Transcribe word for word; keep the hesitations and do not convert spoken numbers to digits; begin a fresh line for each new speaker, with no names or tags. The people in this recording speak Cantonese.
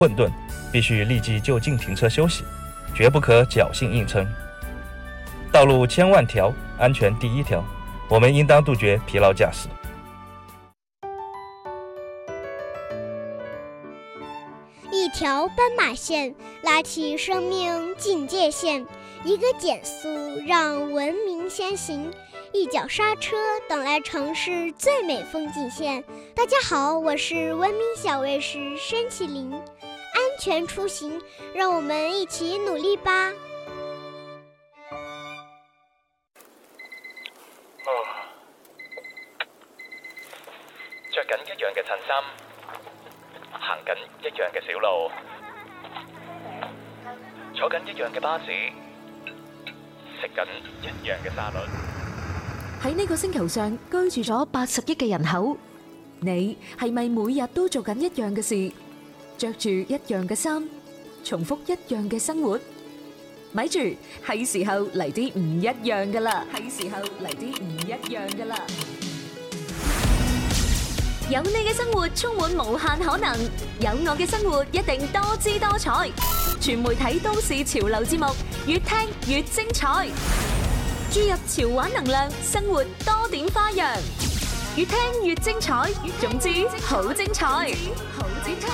混沌，必须立即就近停车休息，绝不可侥幸硬撑。道路千万条，安全第一条，我们应当杜绝疲劳驾驶。
一条斑马线拉起生命警戒线，一个减速让文明先行，一脚刹车等来城市最美风景线。大家好，我是文明小卫士申启林，安全出行，让我们一起努力吧。
哦，着緊一樣嘅襯衫，行緊一樣嘅小路，坐緊一樣嘅巴士，食緊一樣嘅沙律。
喺呢個星球上居住咗八十億嘅人口，你係咪每日都做緊一樣嘅事，着住一樣嘅衫，重複一樣嘅生活？咪住，係時候嚟啲唔一樣㗎喇！係時候嚟啲唔一樣㗎喇！
有你嘅生活充滿無限可能，有我嘅生活一定多姿多彩。全媒體都市潮流節目，越聽越精彩。注入潮玩能量，生活多點花樣，越聽越精彩。總之，好精彩！好精彩！